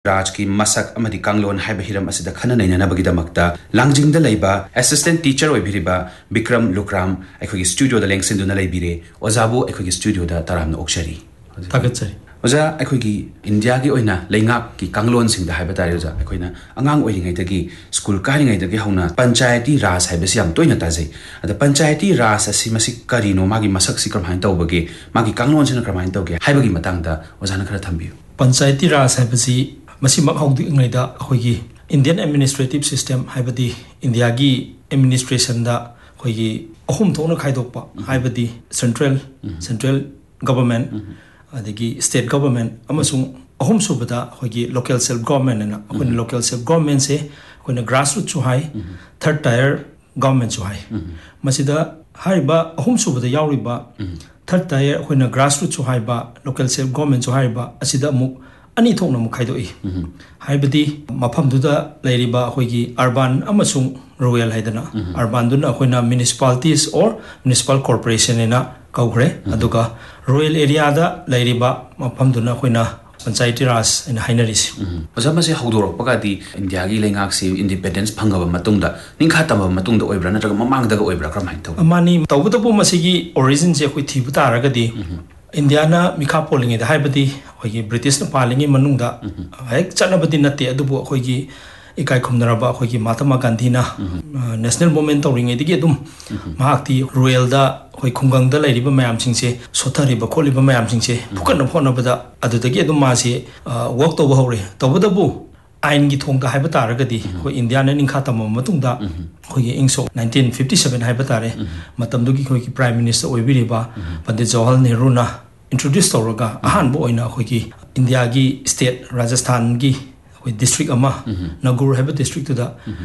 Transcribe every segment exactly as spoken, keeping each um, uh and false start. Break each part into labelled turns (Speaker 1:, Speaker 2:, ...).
Speaker 1: राज की मसक अमदी कांगलोन HYBE Hiram असिदा खना नैननबगिदमक्ता लांगजिंगदा लैबा असिस्टेंट टीचर ओइबिरिबा विक्रम लुक्राम अखोगी स्टूडियोदा लेंगसिंदुना लैबिरे ओजाबु अखोगी स्टूडियोदा तरामना ओक्सरी
Speaker 2: तागतसरी
Speaker 1: ओजा अखोगी इंडिया की ओइना लेंगाक की कांगलोन सिंगदा हाइब तारे ओजा अखोइना अंगांग ओइरिङैदगी स्कूल कारिङैदगी हौना पंचायती राज हाइबसि याम तोइना ताजै अदा पंचायती राज असि मसि करिनो मागी मसक सि क्रमाइन तौबगे मागी कांगलोन सिना क्रमाइन तौगे हाइबगी मतंगदा ओजाना खरा थंबियु
Speaker 2: पंचायती राज हाइबसि मसी मखौदी इंगैदा अखोगी इंडियन एडमिनिस्ट्रेटिव सिस्टम हाइबदी इंडिया की एडमिनिस्ट्रेशन दा अखोगी अहुम थोना खाइदोकपा हाइबदी central central government अदगी state government अमसुंग अहुम सुबदा अखोगी local self government ना अखोनी लोकल सेल्फ गवर्नमेंट से अखोनी ग्रास रूट चु हाई थर्ड टायर गवर्नमेंट चु high मसीदा हाइबा अहुम सुबदा यावरिबा third tier अखोनी grass root चु हाइबा लोकल सेल्फ गवर्नमेंट चु हाइबा असिदा अमुक अनि थोंना मुखाइदोई हाइबदी मफमदुदा लैरिबा अखोगी अर्बन अमसुंग रूरल हाइदना अर्बन दुना अखोइना म्युनिसिपालिटीज और म्युनिसिपल कॉर्पोरेशन एना कौग्रे अदुगा रूरल एरिया दा लैरिबा मफमदुना अखोइना पंचायती राज इन हाइनरिस
Speaker 1: ओजा मसे हौदोरपगादी इंडिया की लेंगाक से इंडिपेंडेंस फंगबा मतुंगदा निंखा तब मतुंगदा ओइब्रा नत्रग ममांगदा ओइब्रा क्रमाइन तौ
Speaker 2: मानी तौबदबो मसेगी ओरिजिन से अखोइ थिबु तारगदी इंडिया ना मिखा पोलिंग दा हाइबदी अखोगी ब्रिटिश न पालिंग मनुंगदा हेक चनबदी नते अदुबो अखोगी इकाई खुमनरबा अखोगी महात्मा गांधी ना नेशनल मूवमेंट तौरिंग दिगे दुम महाक्ति रूरल दा अखोई खुंगंगदा लैरिबा मयाम सिंगसे सोथरिबा खोलिबा मयाम सिंगसे फुकन फोनबदा अदुदगी अदुम मासे वर्क तौबो हौरे तौबदबो आइन की थोंग हाइब तारगदी अखोई इंडिया ने निंखा तम मतुंगदा अखोगी इंसो नाइनटीन फिफ्टी सेवन हाइब तारे मतमदुगी अखोगी प्राइम मिनिस्टर ओइबिरिबा पंडित जवाहरलाल नेहरू ना इंट्रोड्यूस तौरगा अहानबो ओइना अखोगी इंडिया की स्टेट राजस्थान की अखोई डिस्ट्रिक्ट अमा नगुर हाइब डिस्ट्रिक्ट तुदा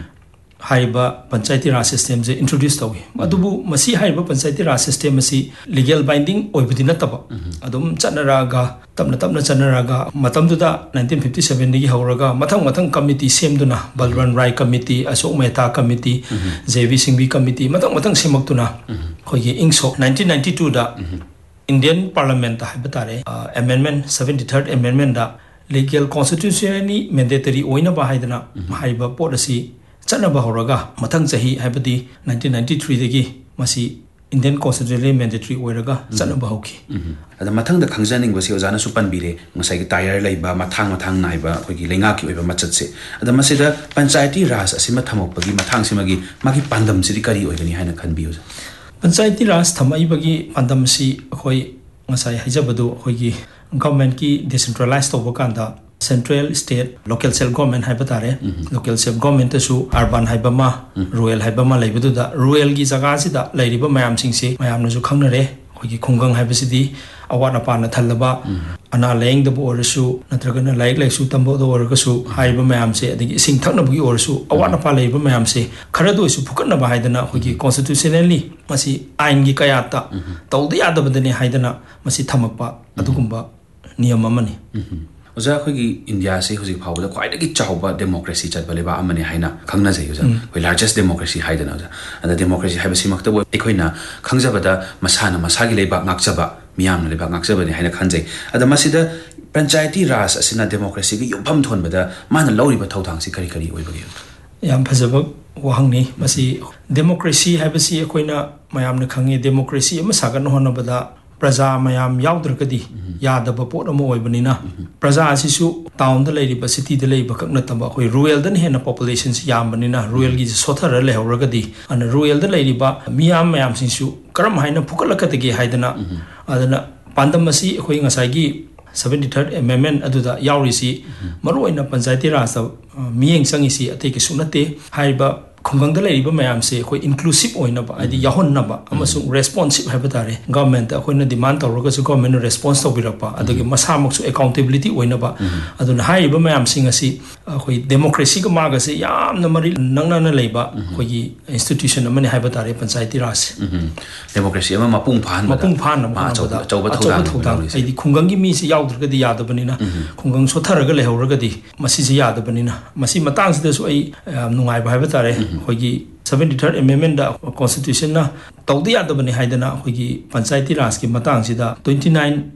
Speaker 2: हाइबा पंचायती राज सिस्टम से इंट्रोड्यूस तौई अदुबु मसी हाइबा पंचायती राज सिस्टम मसी legal binding ओइबदि नतबा अदुम चनरागा तबना तबना चनरागा मतमदुदा nineteen fifty seven दगी हौरगा मथंग मथंग committee सेमदुना बलरन राय कमिटी अशोक मेहता कमिटी जेवी Singhvi committee मथंग मथंग सेमक्तुना खोगी इंसो nineteen ninety two दा इंडियन पार्लियामेंट हाइब तारे अमेंडमेंट सेवेंटी थर्ड अमेंडमेंट दा लीगल कॉन्स्टिट्यूशनली मैंडेटरी ओइना हाइदना हाइबा पोट असि चनबा हौरगा मथंग चही हाइबदी नाइनटीन नाइंटी थ्री दगी मसी Indian constitutionally mandatory ओइरगा चनबा हौकी
Speaker 1: अदा मथंग the खंगजानिंग बसी ओजाना सुपन बिरे Masai tyre लैबा Mathang Mathang नाइबा अखोगी लेंगा की ओइबा मचत से अदा मसीदा पंचायती राज असिमा थमोकपगी मथांग सिमगी मागी पांदम सिदि करी ओइगनी हाइना खनबियो
Speaker 2: पंचायती राज थमाइबगी पांदम सि अखोई मसाई हाइजबदो अखोगी गवर्नमेंट की डिसेंट्रलाइज तौबा कांदा central state local self government HYBE तारे लोकल सेल्फ गवर्नमेंट सु अर्बन हाइबमा रूरल हाइबमा लैबदुदा रूरल की जगह सिदा लैरिबा मयाम सिंगसे मयामनसु खंगनरे अखोगी खुंगंग हाइबसिदी अवाट अपान थल्लबा अना लेंगदबो ओरसु नत्रगना लाइक लाइसु तंबोदो ओरगसु हाइबा मयाम से अदगी सिंग थक्नबगी ओरसु अवाट अपा लैबा मयाम से खरदोसु फुकनबा हाइदना अखोगी कॉन्स्टिट्यूशनली मसी आइन की कयाता तौदे यादबदने हाइदना मसी थमकपा अदुगुंबा नियम अमनी
Speaker 1: ओजा अखोगी इंडिया से हुजिक फावदा ख्वाइदगी चावबा डेमोक्रेसी चटबा लेबा अमने हाइना खंगना जै ओजा कोइ लार्जेस्ट डेमोक्रेसी हाइदना ओजा अदा डेमोक्रेसी हाइबसि मक्तबो एखोइना खंगजबदा मसाना मसागी लेबा ngakjaba मियामना लेबा ngakjabani हाइना खंजै अदा मसिदा पंचायती राज असिना डेमोक्रेसी की युफम थोनबदा माना लौरिबा थौथांसि करी करी ओइबगे
Speaker 2: याम फजबा वहांगनी मसी डेमोक्रेसी हाइबसि एखोइना मयामना खंगे डेमोक्रेसी अमा सागन होनबदा प्रजा मयाम याउद्रगदी यादब पोट अमा ओइबनिना प्रजा असिसु टाउन द लैरिबा सिटी द लैरिबा कक नतबा अखोइ रूरल दन हेना पॉपुलेशन सि यामबनिना रूरल की सोथर लेहौरगदी अन रूरल द लैरिबा मियाम मयाम सिसु करम हाइना फुकलकतगे हाइदना अदना पांदम असि अखोइ ngसाइगी सेवेंटी थर्ड अमेंडमेंट अदुदा याउरिसि मरोइना पंचायती राज मियेंग संगिसि अतेके सुनते हाइबा खुंगंग लैरिबा मयाम से अखोइ इंक्लूसिव ओइनबा आदि याहोन्नबा अमसु रेस्पॉन्सिव हाइबा तारे government अखोइना demand तौरगसु government response तौबिरपा अदुगे मसामक्सु accountability ओइनबा अदुना हाइबा मयाम सिंग असि अखोइ डेमोक्रेसी का मागसे यामना मरि नंगना लैबा अखोइगी इंस्टीट्यूशन अमने हाइबा तारे पंचायती राज
Speaker 1: डेमोक्रेसी अमा मपुंग फान
Speaker 2: मपुंग फान मा चौबा चौबा थौदांग आइदि खुंगंगी मिसि याउद्रगदी यादबनिना खुंगंग सोथरगा लेहौरगदी मसिजि यादबनिना मसि मतांगसिदसु अइ नुंगाइबा हाइबा तारे अखोइगी सेवेंटी थर्ड अमेंडमेंट कॉन्स्टिट्यूशन तौदे यादबने हाइदना अखोइगी पंचायती राज की मतांगसिदा twenty nine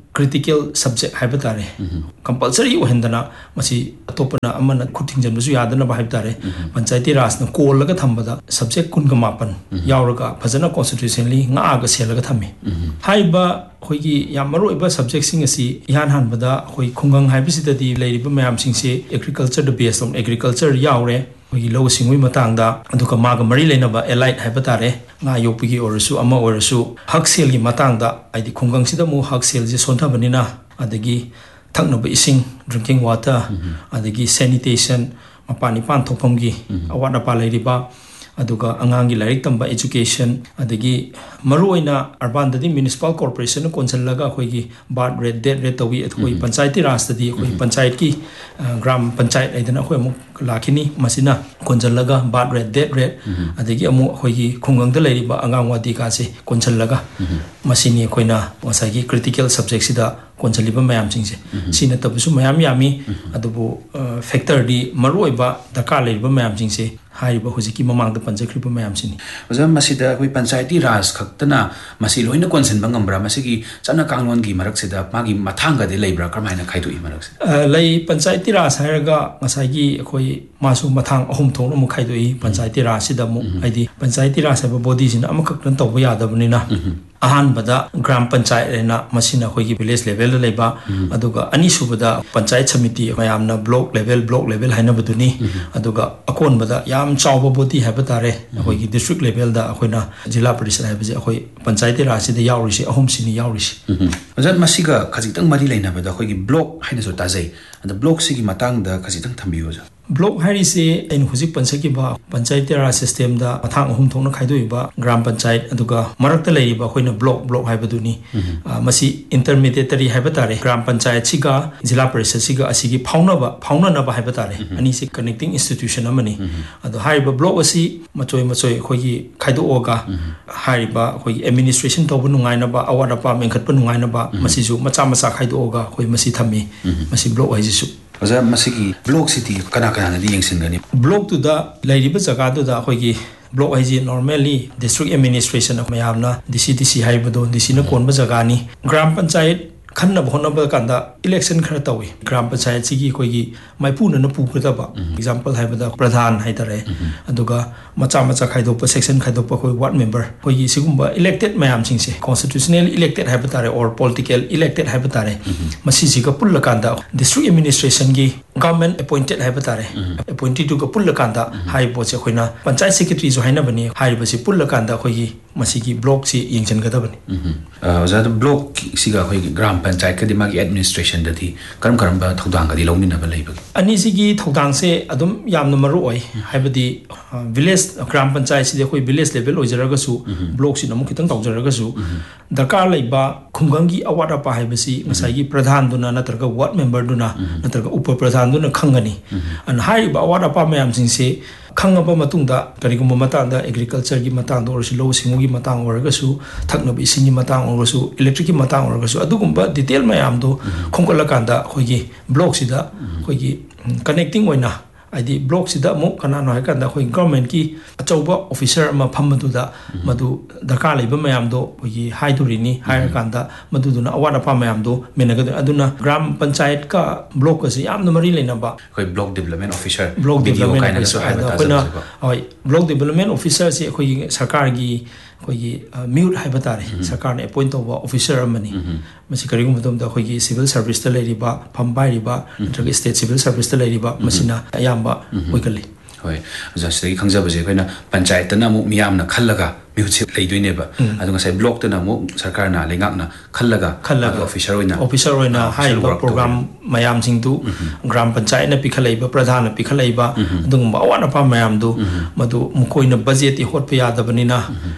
Speaker 2: critical subject haiba tare compulsory ohendana masi atopana amana khuthing janbu su yadana ba haiba tare panchayati raj na call laga thambada subject kun ga mapan yauraga phajana constitutionally nga aga selaga thami haiba hoigi yam maru iba subject sing asi yan hanbada hoi khungang haiba sidadi leiriba mayam sing se agriculture the based on agriculture yaure hoigi low singui matang da aduka maga mari leinaba elite haiba tare nga yopigi orasu ama orasu haksel gi matang da aidi khungang sida mu haksel je sonthabanina adagi thaknaba ising drinking water adagi sanitation mapani pan thopam gi awada pa leiriba aduga angangi lairik tamba education adagi maruoina urban dadi municipal corporation council laga khoigi bad red dead red tawi athoi panchayati rastadi khoi panchayat ki gram panchayat aidana khoi mu lakhini masina council laga bad red dead red adagi amu khoigi khungang da lairiba angang wadi ka se council laga masini khoina wasagi critical subject sida council liba mayam singse sina tabusu mayam yami adubu factor di maruoiba dakar lairiba mayam singse haiba hojiki mamang da panjakriba mayam sini
Speaker 1: oja masida koi panchayati raj khaktana masi loina konsen bangambra masigi chana kanglon gi marak sida magi mathanga de leibra karmaina khaidu i marak sida
Speaker 2: lei panchayati raj hairaga ngasagi khoi masu mathang ahum thong mu khaidu i panchayati raj sida mu aidi panchayati raj ba body sin amakak nan tawba yadabnina ahan bada gram panchayat rena masina khoigi village level leiba aduga ani subada panchayat samiti mayamna block level block level haina baduni aduga akon bada yam chawba body haba tare khoigi district level da khoina jila parishad haba je khoi panchayati raj sida yauri si ahum sini yauri si
Speaker 1: ojan masiga khajitang mari leina bada khoigi block haina so tajai and block sigi matang da khajitang thambiyo ja
Speaker 2: block hari se en huzik pansaki ba panchayati raj system da mathang ahum thongna khaidoi ba gram panchayat aduga marakta lei ba khoina block block haibaduni masi intermediary haibatare gram panchayat siga jila parishad siga asigi phauna ba phauna na ba haibatare ani se connecting institution amani adu haiba block asi machoi machoi khogi khaido oga haiba khogi administration tobu nungai na ba awada pa mengkhat pa nungai na ba masi ju macha macha khaido oga khoi masi thami masi block ai jisu
Speaker 1: oja masigi block city kana kana di yengsingani
Speaker 2: block tu da lairiba jaga tu da khogi block I G normally district administration of mayamna D C D C haibado D C na konba jaga ni gram panchayat khanna bhona ba kanda election khara tawi gram panchayat sigi koigi maipuna na pukata ba example haibada pradhan haitare aduga macha macha khaido pa section khaido pa koi ward member koigi sigumba elected mayam singse constitutionally elected haibitare or political elected haibitare masi siga pulla kanda district administration gi government appointed haibitare appointed to ga pulla kanda haibo che khoina panchayat secretary jo haina bani haiba si pulla kanda koigi masigi block si yengchen gada bani
Speaker 1: oja block siga koigi gram panchayat kadi magi administration dati karam karam ba thodang ga di longni na ba leiba
Speaker 2: ani sigi thodang se adum yamna maru oi haibadi village gram panchayat si de khoi village level ojaraga su block si namu kitang tawjaraga su darkar leiba khumgangi awada pa haibasi ngasai pradhan duna natarga ward member duna natarga upa pradhan duna khangani an haiba awada pa mayam sing se khangaba matungda karigumba matangda agriculture gi matang do orsi low singu gi matang oraga su thakna bi singi matang oraga su electric gi matang oraga su adugumba detail mayam do khongkola kanda khoigi block sida khoigi connecting oina id block sida mo kana no ha kanda khoi government ki achauba officer ma phamadu da madu darkar leiba mayam do khoigi haidurini hair kanda madu duna awada pa mayam do menaga aduna gram panchayat ka block asi yamna mari leina ba
Speaker 1: khoi block development officer
Speaker 2: block development officer aina oi block development officer si khoi sarkar gi khoi mute haibatare sarkar ne appoint over officer amani masi karigum dom da khoi civil service ta leiriba phambai riba ntraga state civil service ta leiriba masina ayamba oikali
Speaker 1: hoi jasai khangja baje koina panchayat na mu miyamna khallaga music leidoine ba adu ngasai block ta na mu sarkar na lengak na khallaga
Speaker 2: khallaga
Speaker 1: officer oina
Speaker 2: officer oina high program mayam sing tu gram panchayat na pikhalaiba pradhan na pikhalaiba adungba awana pa mayam du madu mukoina budget i hot pa yadabanina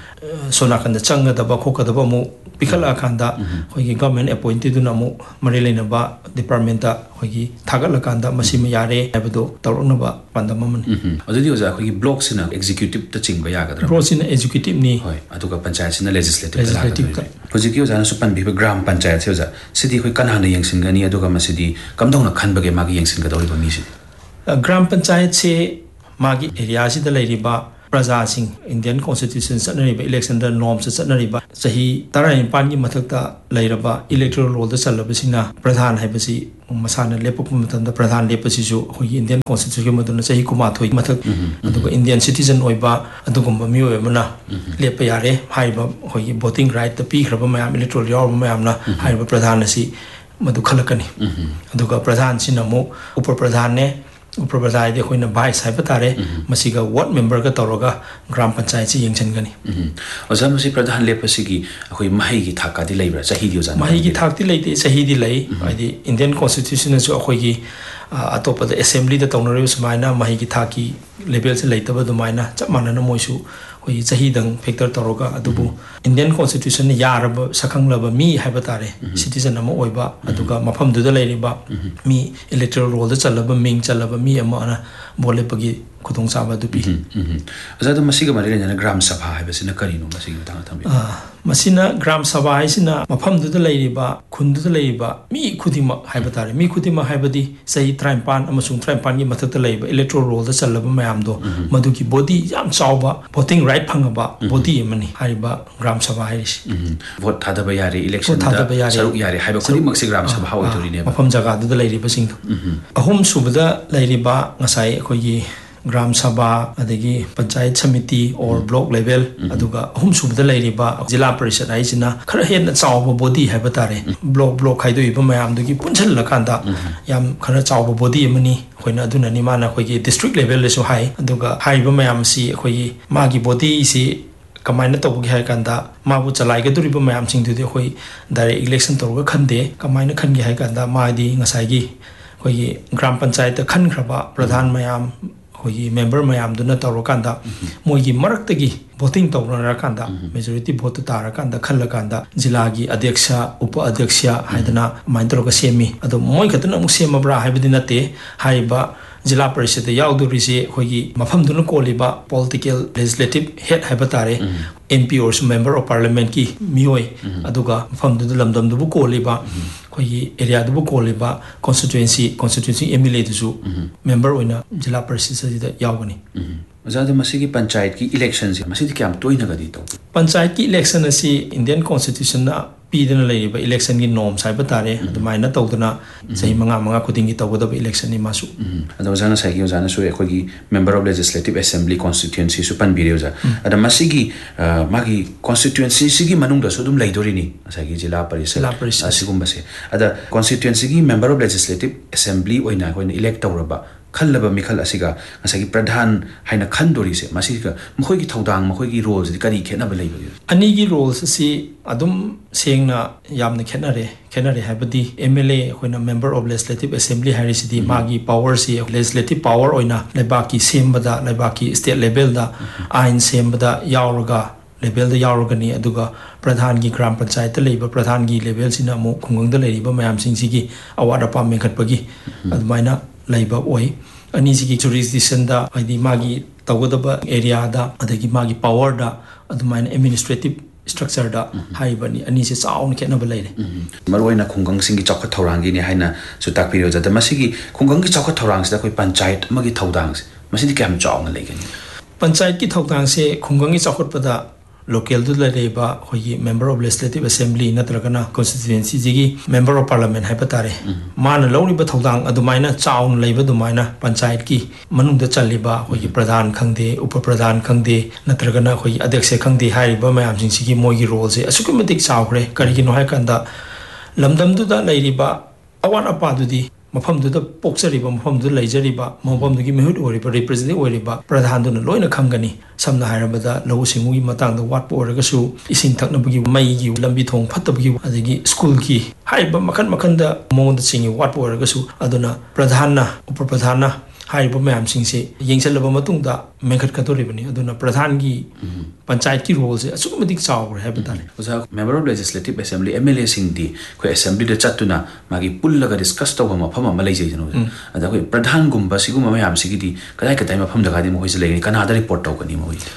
Speaker 2: sona kanda changa da ba khoka da ba mu pikhala kanda khogi government appointed na mu marilena ba department ta khogi thagala kanda masima yare habdo tawrona ba pandamamani
Speaker 1: adudi oja khogi block sina executive ta chingba yagadra
Speaker 2: block sina executive ni
Speaker 1: hoi aduga panchayat sina legislative ta khogi oja na supan bi gram panchayat se oja sidi khoi kana na yengsingani aduga masidi kamdong na khanbage magi yengsinga dawri ba mi si
Speaker 2: gram panchayat se magi area si da leiri ba प्रजासिंग Indian constitution चटनरिबा election the norms चटनरिबा सही तरानिपान की मथक्ता लैरबा electoral roll the चलबसिना प्रधान हैबसी मसाना लेपक मतंद प्रधान लेपसिसु होई Indian constitution के मदन सही कुमाथोई मथक अदुगा Indian citizen ओइबा अदुगुम्बा मियोय मना लेप यारे हाइबा होई voting right the पीखरबा मयाम electoral याव मयामना हाइबा प्रधान असि मधु खलकनी अदुगा प्रधान सिनमु उप प्रधान ने उप प्रधान दे खोइना भाइस हाइबा तारे मसिगा वार्ड मेंबर का तौरगा ग्राम पंचायत से यंगचनगनी
Speaker 1: ओजा मसि प्रधान लेपसिगी अखोइ माही की थाका दि लैब्रा सही दि ओजा
Speaker 2: माही की थाक दि लैते सही दि लै आइदि इंडियन कॉन्स्टिट्यूशन जो अखोइगी अतोपद असेंबली द तौनरे सुमाइना माही की थाकी लेवल से लैतबा दुमाइना चप मानना मोइसु होई सही दंग फैक्टर तौरगा अदुबु इंडियन कॉन्स्टिट्यूशन यारब सखंगलब मी हाइबा तारे सिटीजन अमा ओइबा अदुगा मफम दुदा लैरिबा मी इलेक्टोरल रोल द चलब मिंग चलब मी अमा बोले पगी खुदों साबा दुपी
Speaker 1: ओजा द मसिगा मरि लेना ग्राम सभा हाइबसिना करिनो मसिगा थांग थंबि
Speaker 2: मसिना ग्राम सभा हाइसिना मफम दुदा लैरिबा खुन दुदा लैरिबा मी खुदिमा हाइबा तारे मी खुदिमा हाइबदी सही ट्राइम्पान अमसुंग ट्राइम्पान की मथक्ता लैबा इलेक्टोरल रोल द चलब मयाम दो मधुकी बॉडी याम चावबा वोटिंग राइट फंगबा बॉडी अमनी हाइबा ग्राम सभा हाइरिसि
Speaker 1: वोट थादबा यारे इलेक्शन दा सरुक यारे हाइबा खुदि मक्सि ग्राम सभा होइदोरिने
Speaker 2: मफम जगह दुदा लैरिबा सिंग अहुम सुबदा लैरिबा ngасai अखोगी ग्राम सभा अदगी पंचायत समिति और ब्लॉक लेवल अदुगा अहुम सुबदा लैरिबा जिला परिषद हाइसिना खर हेन चावबा बॉडी हाइबा तारे ब्लॉक ब्लॉक हाइदोइबा मयाम दुगी पुंछल लकांदा याम खर चावबा बॉडी अमनी खोइना अदुना निमाना खोगी डिस्ट्रिक्ट लेवल लेसु हाइ अदुगा हाइबा मयाम सी खोगी मागी बॉडी सी कमायना तौबगे हाय कांदा माबु चलाइगदुरिबा मयाम सिंगदुदि खोइ डायरेक्ट इलेक्शन तौरगा खंदे कमायना खनगे हाय कांदा मादी ngасaiगी खोगी ग्राम पंचायत खनख्रबा प्रधान मयाम खोगी मेंबर मयाम दुना तौरकांदा मोइगी मरक्तगी voting तौरकांदा मेजॉरिटी वोट तारकांदा खल्लकांदा जिलागी अध्यक्ष उप अध्यक्ष हाइदना माइंतरगा सेमी अदो मोइ खतना मु सेमब्रा हाइबदि नते हाइबा जिला परिषद याउदुरिसे खोगी मफम दुना कोलिबा पॉलिटिकल लेजिस्लेटिव हेड हाइबा तारे एमपी और मेंबर ऑफ पार्लियामेंट की मियोय अदुगा मफम दुना लमदम दुबु कोलिबा खोगी एरिया दुबु कोलिबा कॉन्स्टिट्यूएंसी कॉन्स्टिट्यूएंसी एमएलए दुसु मेंबर होइना जिला परिषद सदिदा यावगनी
Speaker 1: ओजादा मसिगी पंचायत की इलेक्शन से मसिदी क्याम तोइना गदी तो
Speaker 2: पंचायत की इलेक्शन असि इंडियन कॉन्स्टिट्यूशन ना पीदना लैरिबा इलेक्शन की नॉर्म्स हाइबा तारे अदुमाइना तौदना सही मंगा मंगा खुदिंगी तौगदब इलेक्शन नि मासु
Speaker 1: अदा ओजाना साइगी ओजाना सु एखोगी member of legislative assembly constituency सु पनबिरे ओजा अदा मसिगी मागी कॉन्स्टिट्यूएंसी सिगी मनुंग दसु दुम लैदोरिनी साइगी जिला परिषद असिगुम्बसे अदा कॉन्स्टिट्यूएंसी की member of legislative assembly ओइना होइना elect तौरबा खल्लबा मिखल असिगा ngасai प्रधान हाइना खंदोरी से मसिगा मखोगी थौदांग मखोगी रोल्स करी खेनबा लैबगे
Speaker 2: अनि की रोल्स सि अदुम सेंगना यामना खेनरे खेनरे हाबदी MLA होइना member of legislative assembly हारिसिदी मागी पावर से लेजिस्लेटिव पावर ओइना लेबाकी सेमबदा लेबाकी स्टेट लेवल दा आइन सेमबदा यावरगा लेवल दा यावरगनी अदुगा प्रधान की ग्राम पंचायत लेबा प्रधान की लेवल सिना मो खुंगंग दा लेरिबा मयाम सिंगसिगी अवार्ड अपा मेखटपगी अदुमाइना लैबा ओइ अनिसिगी जुरिसडिक्शन दा आइदि मागी तौगदबा एरिया दा अदगी मागी पावर दा अदुमाइना एडमिनिस्ट्रेटिव स्ट्रक्चर दा हाइबनी अनि से चाउन खेनबा लैरे
Speaker 1: मरोइना खुंगंग सिंगी चौखत थौरांगी ने हाइना सुताक पिरियो जदा मसिगी खुंगंग की चौखत थौरांग से कोई पंचायत मगी थौदांग से मसिदी क्याम चाउन लैगनी
Speaker 2: पंचायत की थौदांग से खुंगंग की चौखत पदा लोकल दु लरेबा होई member of legislative assembly नत्रगना constituency जिगी member of parliament हाइबा तारे मान लौरिबा थौदांग अदुमाइना चाउन लैबा दुमाइना पंचायत की मनुंग द चलिबा होई प्रधान खंगदे उप प्रधान खंगदे नत्रगना होई अध्यक्ष खंगदे हाइबा मयाम सिंगसिगी मोगी रोल से असुकुमतिक चाउखरे करिगिनो हाय कंदा लमदम दुदा लैरिबा अवान अपा दुदी मफम दुदा पोक्सरिबा मफम दुदा लैजरिबा मफम दुगी मेहुट ओरिबा रिप्रेजेंटेटिव ओरिबा प्रधान दुना लोइना खंगनी समना हायरबदा लौ सिंगुगी मतंग द वाट ओरगसु इसिंग थक्नबगी मईगी लंबी थोंग फत्तबगी अदगी स्कूल की हाइबा मखन मखन द मोंद सिंगी वाट ओरगसु अदुना प्रधानना उप प्रधानना हाइबा मयाम सिंगसे येंगसलबा मतुंगदा मेखट खतोरिबनी अदुना प्रधान की पंचायत की रोल से असुमतिक चाउर है बताने
Speaker 1: ओजा member of legislative assembly MLA सिंग दी कोई असेंबली द चतुना मागी पुल्लगा डिस्कस तौबा मफम अमा लैजै जनो अदा कोई प्रधान गुम्बा सिगुम मयाम सिगिदी कदाय कदाय मफम जगादी मोहिस लैनि कनादा रिपोर्ट तौकनी मोहि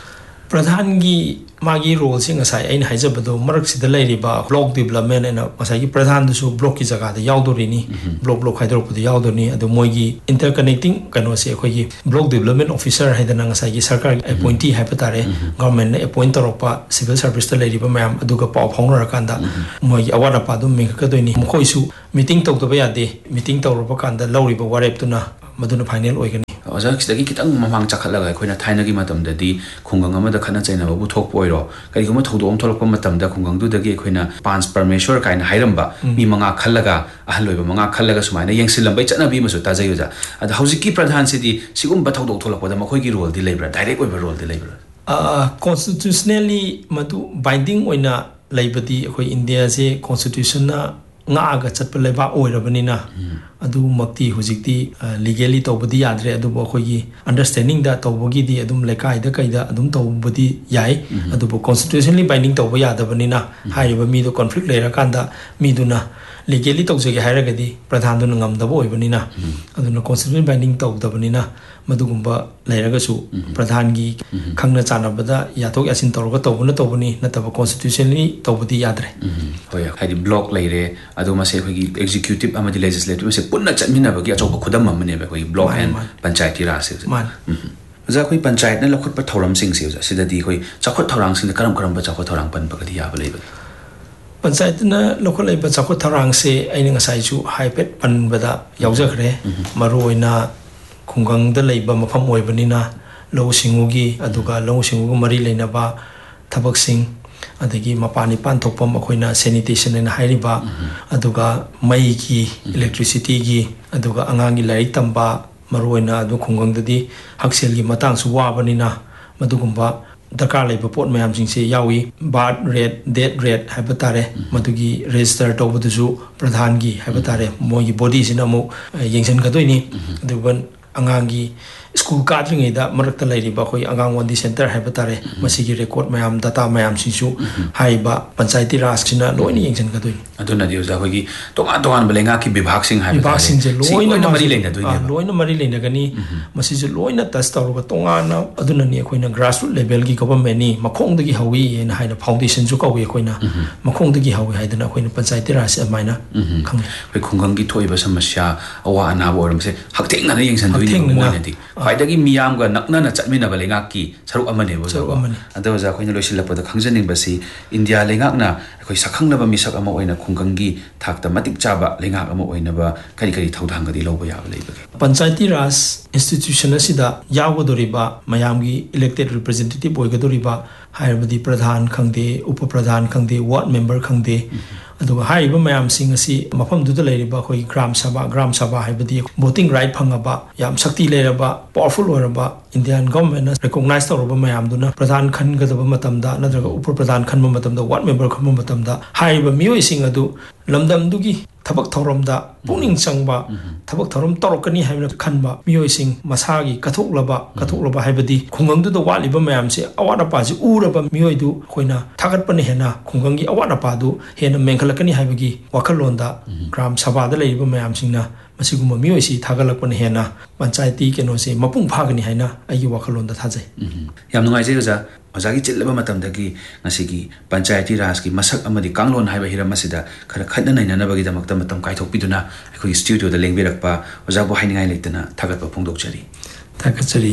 Speaker 2: प्रधान की मागी रोल से ngasai aina haijabado marak sida lairiba block development ena ngasai gi pradhan dusu block ki jaga da yaudori ni block block haidor pudi yaudori adu moi gi interconnecting kano se khoi gi block development officer haidana ngasai gi sarkar appointee haipatare government ne appoint toropa civil service ta lairiba mayam aduga paw phongra kanda moi gi awara pa dum ming ka doini mkhoi su meeting tok to ba yade meeting toropa kanda lauriba warep tuna maduna final oigani
Speaker 1: oja kidagi kitang mamang chakhalaga khoina thainagi matamdadi khungang amada khana chaina babu thokpo oiro kari goma thodo om tholokpa matamda khungang du dagi khoina pans permeshwar kaina hairamba mi manga khallaga ahloiba manga khallaga sumaina yengsilambai chana bi masu tajayuja ada haujiki pradhan sidi sigum ba thodo tholokpa da makhoi gi role di leibra direct oiba role di leibra
Speaker 2: uh constitutionally madu binding oina leibadi khoi india se constitution na nga aga chatpa leba oirabanina adu makti hujikti legally tawbadi yadre adu bo khoi understanding da tawbagi di adum lekai da kaida adum tawbadi yai adu bo constitutionally binding tawba yadabanina haiba mi do conflict lera kanda mi duna legally tawjege hairagadi pradhan du ngam da bo oibanina aduna constitutionally binding tawdabanina madugumba leiragasu pradhan gi khangna chana bada yathok yasin tawga tawbuna tawbani nataba constitutionally tawbadi yadre
Speaker 1: hoya haidi block leire adu ma se khoi executive amadi legislative se punna chatmina bagi achoba khudam amane ba khoi block and panchayati ra se
Speaker 2: man
Speaker 1: ja khoi panchayat na lakhut pa thoram sing se ja sida di khoi chakhot thorang sing karam karam ba chakhot thorang pan ba gadi ya ba leiba
Speaker 2: panchayat na lokhol leiba chakhot thorang se aina ngasai chu haipet pan bada yaujakhre maroina khungang da leiba mafam oibanina lo singugi aduga lo singugu mari leinaba thabak sing adagi mapani pan thokpam akoina sanitation na hairiba aduga mai ki electricity gi aduga angangi lai tamba maroina adu khungang dadi haksel gi matang su wabanina madugumba dakar leiba pot mayam sing se yawi birth rate death rate habatare madugi register tawbudu pradhan gi habatare moi body sina mo yengsan kadoini aduban angangi school kadringi da marakta lairiba khoi angang wandi center habatare masigi record mayam data mayam sisu haiba panchayati raj sina loini yengsan kadoini
Speaker 1: aduna di uja khogi tonga tongan belenga ki vibhag sing hai
Speaker 2: vibhag sing je loina
Speaker 1: mari leina doini
Speaker 2: loina mari leina gani masi je loina tas tawruga tonga na aduna ni khoina grassroots level gi government ni makhong dagi hawi en haina foundation ju kawi khoina makhong dagi hawi haidana khoina panchayati raj amaina khang
Speaker 1: khoi khungang gi thoiba samasya awa ana boram se haktheng na yengsan doini moinadi khwaidagi miyam ga nakna na chatmina ba lenga ki saruk amane bo
Speaker 2: saruk amane
Speaker 1: ado ja khoina loisilapda khangjaning basi india lenga na khoi sakhangna ba misak ama oina khungang gi thakta matik chaba lenga ama oina ba kari kari thaudhang ga di loba ya leibage
Speaker 2: panchayati raj institution asida yagodoriba mayam gi elected representative oigodoriba haibadi pradhan khangde upa pradhan khangde ward member khangde aduga haiba mayam sing asi mafam du da leiriba khoi gram sabha gram sabha haibadi voting right phangaba yam shakti leiraba powerful oraba indian government recognize tawraba mayam duna pradhan khan gadaba matamda nadraga upa pradhan khan matamda ward member khan matamda haiba miyoi sing adu lamdam dugi thabak thoramda puning changba thabak thoram torokani haibna khanba miyoi sing masagi kathoklaba kathoklaba haibadi khungang du da waliba mayam se awada pa ji uraba miyoi du khoina thagat pane hena khungang gi awada pa du hena mengkhalakani haibagi wakhalonda gram sabha da leiba mayam singna masiguma miyoi si thagalakpane hena panchayati keno se mapung phagani haina agi wakhalonda thajai
Speaker 1: yam nungai je ja ojagi chillaba matam dagi ngasigi panchayati raj ki masak amadi kanglon haiba hiram asida khara khadna naina na bagi damak tam tam kai thokpiduna ekhoi studio da lengbirakpa ojabu hainingai leitana thagatpa phongdokchari
Speaker 2: thagachari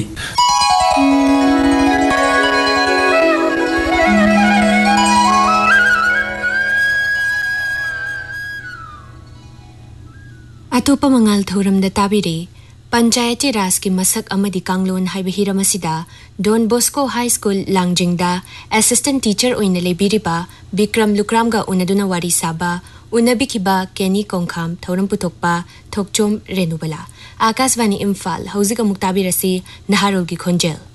Speaker 3: Atopa mangal thoram da tabire Panchayati Raj ki masak amadi kanglon haiba hiramasida Don Bosco High School Langjingda assistant teacher oina lebiriba Bikram Lukram ga unaduna wari saba unabikiba Kenny Kongkham thoram putokpa thokchom renubala Akasvani Imphal hauzika muktabirasi Naharol ki khonjel